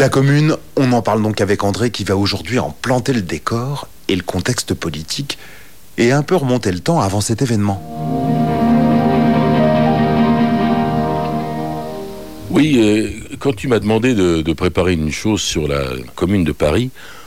La commune, on en parle donc avec André qui va aujourd'hui en planter le décor et le contexte politique et un peu remonter le temps avant cet événement. Oui, quand tu m'as demandé de préparer une chose sur la commune de Paris,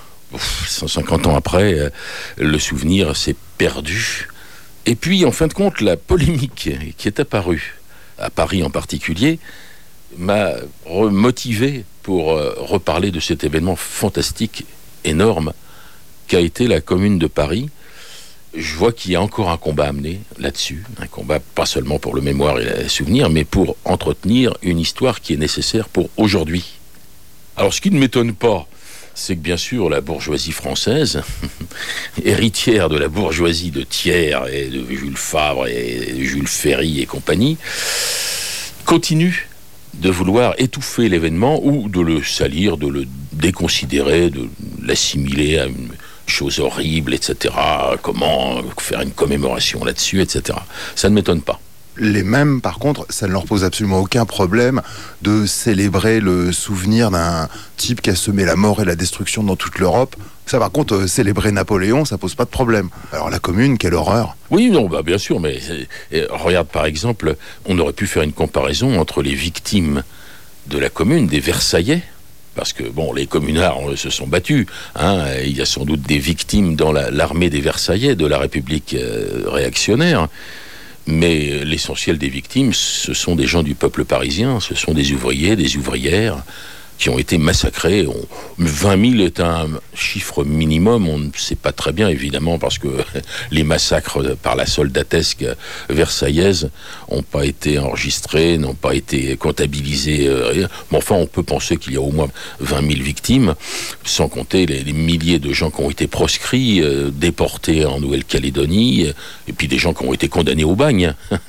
150 ans après, le souvenir s'est perdu. Et puis, en fin de compte, la polémique qui est apparue, à Paris en particulier, m'a motivé pour reparler de cet événement fantastique, énorme, qu'a été la Commune de Paris. Je vois qu'il y a encore un combat à mener là-dessus, un combat pas seulement pour le mémoire et le souvenir, mais pour entretenir une histoire qui est nécessaire pour aujourd'hui. Alors, ce qui ne m'étonne pas, c'est que bien sûr la bourgeoisie française, héritière de la bourgeoisie de Thiers et de Jules Favre et de Jules Ferry et compagnie, continue de vouloir étouffer l'événement ou de le salir, de le déconsidérer, de l'assimiler à une chose horrible, etc. Comment faire une commémoration là-dessus, etc. Ça ne m'étonne pas. Les mêmes, par contre, ça ne leur pose absolument aucun problème de célébrer le souvenir d'un type qui a semé la mort et la destruction dans toute l'Europe. Ça, par contre, célébrer Napoléon, ça pose pas de problème. Alors la commune, quelle horreur. Oui, non, bien sûr, mais regarde, par exemple, on aurait pu faire une comparaison entre les victimes de la commune, des Versaillais, parce que, les communards se sont battus. Il y a sans doute des victimes dans l'armée des Versaillais, de la République réactionnaire. Mais l'essentiel des victimes, ce sont des gens du peuple parisien, ce sont des ouvriers, des ouvrières qui ont été massacrés. 20 000 est un chiffre minimum, on ne sait pas très bien évidemment, parce que les massacres par la soldatesque versaillaise n'ont pas été enregistrés, n'ont pas été comptabilisés. Mais enfin, on peut penser qu'il y a au moins 20 000 victimes, sans compter les milliers de gens qui ont été proscrits, déportés en Nouvelle-Calédonie, et puis des gens qui ont été condamnés au bagne.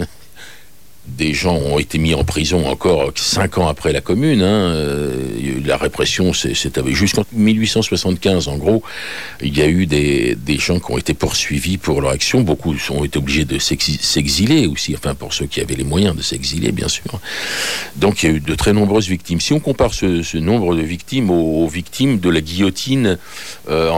Des gens ont été mis en prison encore 5 ans après la Commune. La répression, c'était jusqu'en 1875, en gros. Il y a eu des gens qui ont été poursuivis pour leur action. Beaucoup ont été obligés de s'exiler aussi, enfin pour ceux qui avaient les moyens de s'exiler, bien sûr. Donc il y a eu de très nombreuses victimes. Si on compare ce nombre de victimes aux victimes de la guillotine en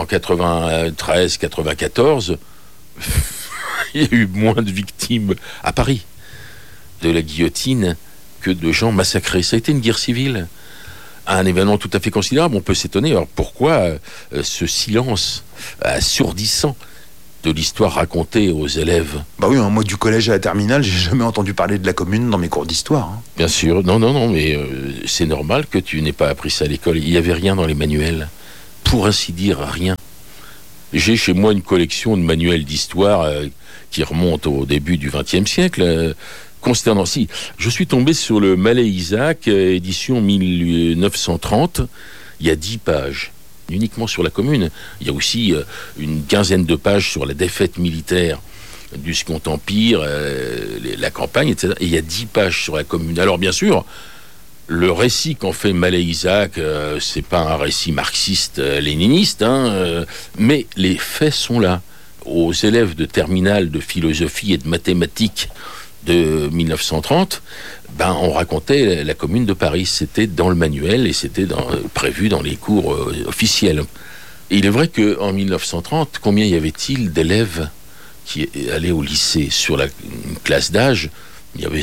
93-94, il y a eu moins de victimes à Paris de la guillotine que de gens massacrés. Ça a été une guerre civile, un événement tout à fait considérable. On peut s'étonner, alors pourquoi ce silence assourdissant de l'histoire racontée aux élèves? Oui, moi du collège à la terminale, j'ai jamais entendu parler de la commune dans mes cours d'histoire. Bien sûr, non, mais c'est normal que tu n'aies pas appris ça à l'école. Il n'y avait rien dans les manuels, pour ainsi dire rien. J'ai chez moi une collection de manuels d'histoire qui remonte au début du XXe siècle, consternant. Si, je suis tombé sur le Mallet-Isaac, édition 1930. Il y a 10 pages, uniquement sur la commune. Il y a aussi une quinzaine de pages sur la défaite militaire du Second Empire, la campagne, etc. Et il y a 10 pages sur la commune. Alors, bien sûr, le récit qu'en fait Mallet-Isaac, c'est pas un récit marxiste-léniniste, mais les faits sont là. Aux élèves de terminale de philosophie et de mathématiques de 1930, on racontait la commune de Paris. C'était dans le manuel et c'était prévu dans les cours officiels. Et il est vrai qu'en 1930, combien y avait-il d'élèves qui allaient au lycée? Sur une classe d'âge, il y avait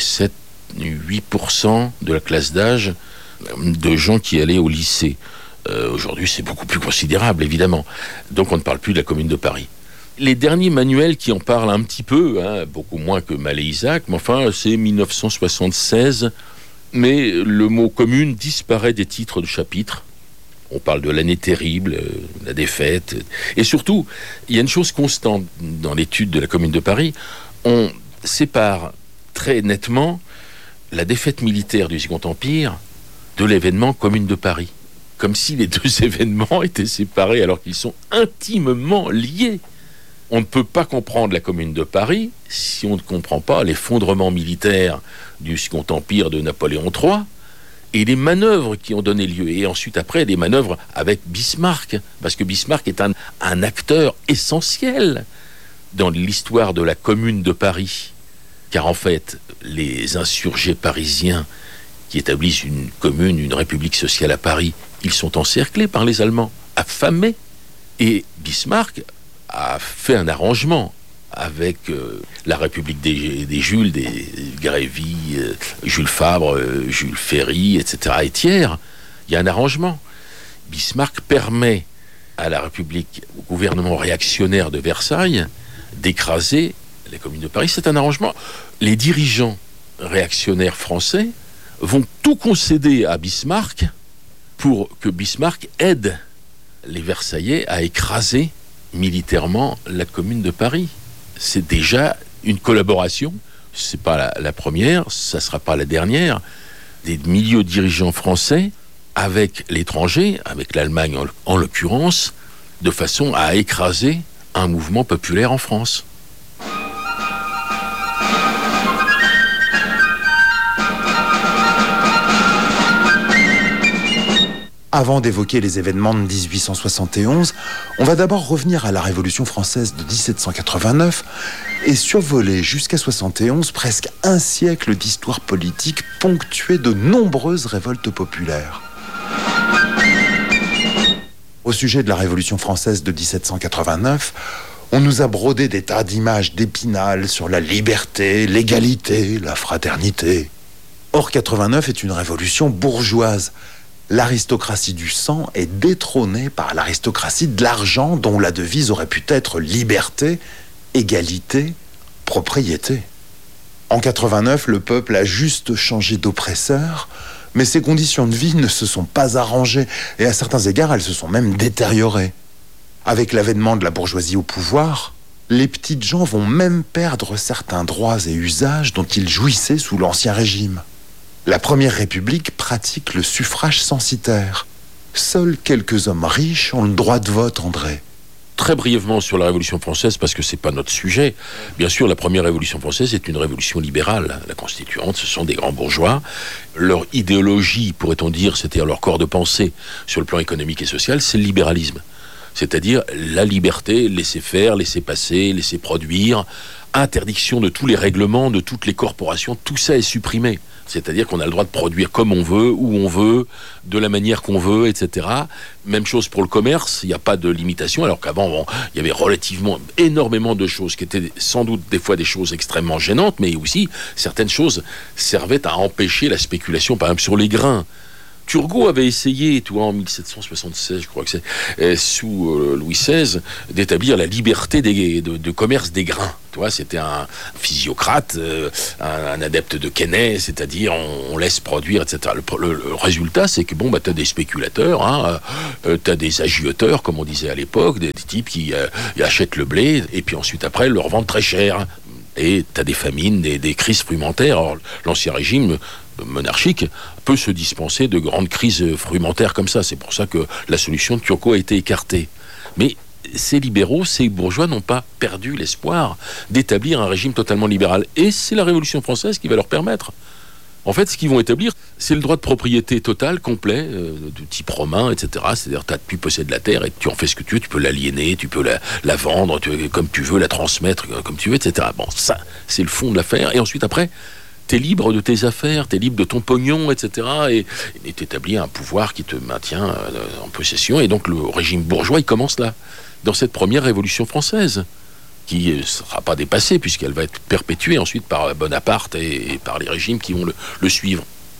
7-8% de la classe d'âge de gens qui allaient au lycée. Aujourd'hui, c'est beaucoup plus considérable, évidemment. Donc, on ne parle plus de la commune de Paris. Les derniers manuels qui en parlent un petit peu, beaucoup moins que Mallet-Isaac, mais enfin, c'est 1976. Mais le mot commune disparaît des titres de chapitres. On parle de l'année terrible, la défaite. Et surtout, il y a une chose constante dans l'étude de la commune de Paris. On sépare très nettement la défaite militaire du Second Empire de l'événement Commune de Paris. Comme si les deux événements étaient séparés alors qu'ils sont intimement liés. On ne peut pas comprendre la Commune de Paris si on ne comprend pas l'effondrement militaire du Second Empire de Napoléon III et les manœuvres qui ont donné lieu. Et ensuite, après, des manœuvres avec Bismarck, parce que Bismarck est un acteur essentiel dans l'histoire de la Commune de Paris. Car en fait, les insurgés parisiens qui établissent une commune, une république sociale à Paris, Ils sont encerclés par les Allemands, affamés. Et Bismarck a fait un arrangement avec la République des Jules, des Grévy, Jules Favre, Jules Ferry, etc. et Thiers. Il y a un arrangement. Bismarck permet à la République, au gouvernement réactionnaire de Versailles, d'écraser la Commune de Paris. C'est un arrangement. Les dirigeants réactionnaires français vont tout concéder à Bismarck pour que Bismarck aide les Versaillais à écraser militairement la Commune de Paris. C'est déjà une collaboration. C'est pas la première, ça sera pas la dernière. Des milieux dirigeants français avec l'étranger, avec l'Allemagne en l'occurrence, de façon à écraser un mouvement populaire en France. Avant d'évoquer les événements de 1871, on va d'abord revenir à la Révolution française de 1789 et survoler jusqu'à 71 presque un siècle d'histoire politique ponctuée de nombreuses révoltes populaires. Au sujet de la Révolution française de 1789, on nous a brodé des tas d'images d'Épinal sur la liberté, l'égalité, la fraternité. Or, 89 est une révolution bourgeoise. L'aristocratie du sang est détrônée par l'aristocratie de l'argent dont la devise aurait pu être liberté, égalité, propriété. En 89, le peuple a juste changé d'oppresseur, mais ses conditions de vie ne se sont pas arrangées et à certains égards, elles se sont même détériorées. Avec l'avènement de la bourgeoisie au pouvoir, les petites gens vont même perdre certains droits et usages dont ils jouissaient sous l'Ancien Régime. La Première République pratique le suffrage censitaire. Seuls quelques hommes riches ont le droit de vote, André. Très brièvement sur la Révolution française, parce que c'est pas notre sujet. Bien sûr, la première Révolution française est une révolution libérale. La constituante, ce sont des grands bourgeois. Leur idéologie, pourrait-on dire, c'est-à-dire leur corps de pensée sur le plan économique et social, c'est le libéralisme. C'est-à-dire la liberté, laisser faire, laisser passer, laisser produire, interdiction de tous les règlements, de toutes les corporations, tout ça est supprimé. C'est-à-dire qu'on a le droit de produire comme on veut, où on veut, de la manière qu'on veut, etc. Même chose pour le commerce, il n'y a pas de limitation, alors qu'avant, il y avait relativement énormément de choses qui étaient sans doute des fois des choses extrêmement gênantes, mais aussi certaines choses servaient à empêcher la spéculation, par exemple sur les grains. Turgot avait essayé, en 1776, je crois que c'est, sous Louis XVI, d'établir la liberté de commerce des grains. C'était un physiocrate, un adepte de Quesnay, c'est-à-dire on laisse produire, etc. Le résultat, c'est que t'as des spéculateurs, t'as des agioteurs, comme on disait à l'époque, des types qui achètent le blé et puis ensuite après le revendent très cher. Et t'as des famines, des crises frumentaires. Or, l'Ancien Régime monarchique peut se dispenser de grandes crises frumentaires comme ça. C'est pour ça que la solution de Turgot a été écartée. Mais ces libéraux, ces bourgeois n'ont pas perdu l'espoir d'établir un régime totalement libéral. Et c'est la Révolution française qui va leur permettre. En fait, ce qu'ils vont établir, c'est le droit de propriété total, complet, de type romain, etc. C'est-à-dire, tu possèdes la terre et tu en fais ce que tu veux, tu peux l'aliéner, tu peux la vendre comme tu veux, la transmettre comme tu veux, etc. Bon, ça, c'est le fond de l'affaire. Et ensuite, après, t'es libre de tes affaires, t'es libre de ton pognon, etc. Et t'établis un pouvoir qui te maintient en possession. Et donc, le régime bourgeois, il commence là, dans cette première Révolution française, qui ne sera pas dépassée, puisqu'elle va être perpétuée ensuite par Bonaparte et par les régimes qui vont le suivre.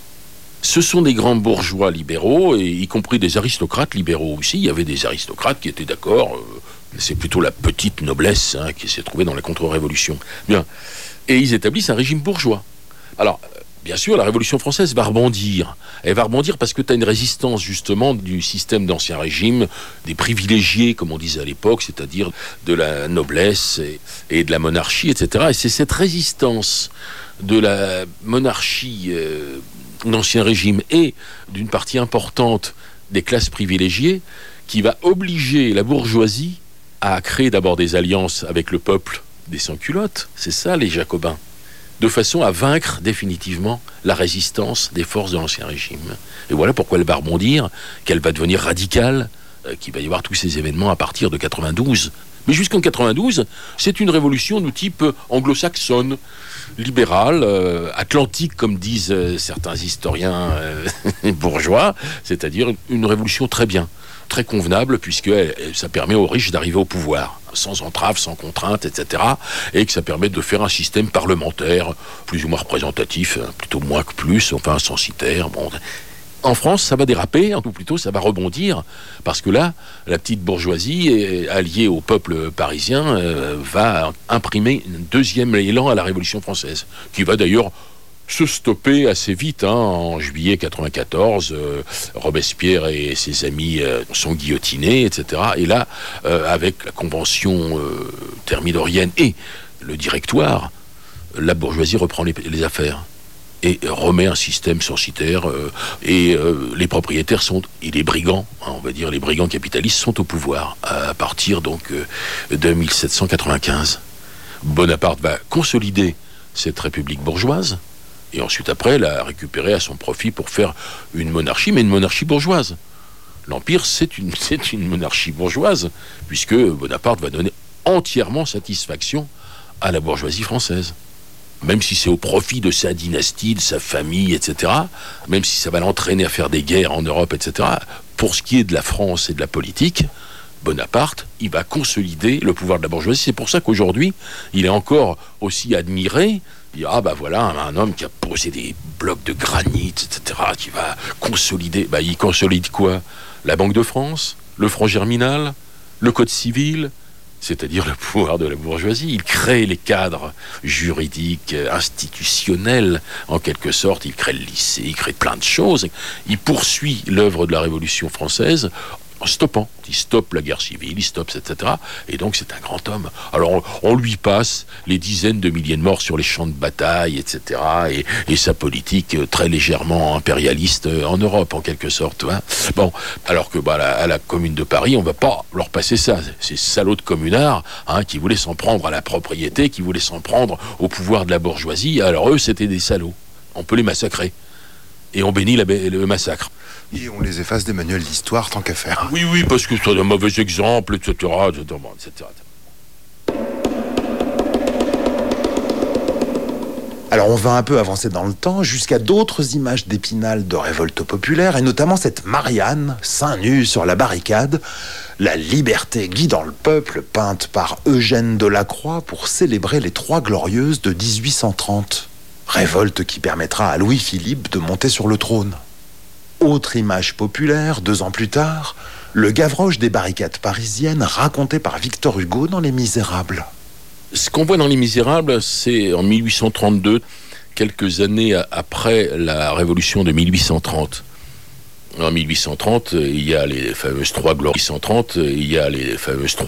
Ce sont des grands bourgeois libéraux, et y compris des aristocrates libéraux aussi. Il y avait des aristocrates qui étaient d'accord, c'est plutôt la petite noblesse qui s'est trouvée dans la contre-révolution. Bien. Et ils établissent un régime bourgeois. Alors, bien sûr, la Révolution française va rebondir. Elle va rebondir parce que tu as une résistance, justement, du système d'Ancien Régime, des privilégiés, comme on disait à l'époque, c'est-à-dire de la noblesse et de la monarchie, etc. Et c'est cette résistance de la monarchie d'Ancien Régime et d'une partie importante des classes privilégiées qui va obliger la bourgeoisie à créer d'abord des alliances avec le peuple des sans-culottes. C'est ça, les Jacobins. De façon à vaincre définitivement la résistance des forces de l'Ancien Régime. Et voilà pourquoi elle va rebondir, qu'elle va devenir radicale, qu'il va y avoir tous ces événements à partir de 92. Mais jusqu'en 92, c'est une révolution de type anglo-saxonne. libérale, atlantique, comme disent certains historiens bourgeois, c'est-à-dire une révolution très bien, très convenable, puisque ça permet aux riches d'arriver au pouvoir, sans entrave, sans contrainte, etc. Et que ça permet de faire un système parlementaire, plus ou moins représentatif, plutôt moins que plus, enfin censitaire. Bon. En France, ça va déraper, ou plutôt ça va rebondir, parce que là, la petite bourgeoisie, alliée au peuple parisien, va imprimer un deuxième élan à la Révolution française, qui va d'ailleurs se stopper assez vite. En juillet 94, Robespierre et ses amis sont guillotinés, etc. Et là, avec la convention thermidorienne et le directoire, la bourgeoisie reprend les affaires et remet un système censitaire, et les propriétaires et les brigands, on va dire les brigands capitalistes, sont au pouvoir à partir donc de 1795. Bonaparte va consolider cette république bourgeoise et ensuite après la récupérer à son profit pour faire une monarchie, mais une monarchie bourgeoise. L'Empire, c'est une monarchie bourgeoise, puisque Bonaparte va donner entièrement satisfaction à la bourgeoisie française. Même si c'est au profit de sa dynastie, de sa famille, etc., même si ça va l'entraîner à faire des guerres en Europe, etc., pour ce qui est de la France et de la politique, Bonaparte, il va consolider le pouvoir de la bourgeoisie. C'est pour ça qu'aujourd'hui, il est encore aussi admiré. Il dit, ah bah voilà, un homme qui a posé des blocs de granit, etc., qui va consolider. Bah, il consolide quoi? La Banque de France, le Front Germinal, le Code civil, c'est-à-dire le pouvoir de la bourgeoisie. Il crée les cadres juridiques, institutionnels, en quelque sorte. Il crée le lycée, il crée plein de choses. Il poursuit l'œuvre de la Révolution française en stoppant. Il stoppe la guerre civile, il stoppe, etc. Et donc c'est un grand homme. Alors on lui passe les dizaines de milliers de morts sur les champs de bataille, etc. Et sa politique très légèrement impérialiste en Europe, en quelque sorte. Hein. Bon, alors que à la Commune de Paris, on ne va pas leur passer ça. Ces salauds de communards qui voulaient s'en prendre à la propriété, qui voulaient s'en prendre au pouvoir de la bourgeoisie. Alors eux, c'était des salauds. On peut les massacrer. Et on bénit le massacre. Et on les efface des manuels d'histoire tant qu'à faire. Oui, parce que c'est un mauvais exemple, etc. Alors on va un peu avancer dans le temps jusqu'à d'autres images d'Épinal de révolte populaire, et notamment cette Marianne, seins nus sur la barricade, la liberté guidant le peuple, peinte par Eugène Delacroix pour célébrer les Trois Glorieuses de 1830. Révolte qui permettra à Louis-Philippe de monter sur le trône. Autre image populaire, 2 ans plus tard, le Gavroche des barricades parisiennes raconté par Victor Hugo dans Les Misérables. Ce qu'on voit dans Les Misérables, c'est en 1832, quelques années après la Révolution de 1830. En 1830, il y a les fameuses Trois Glorieuses.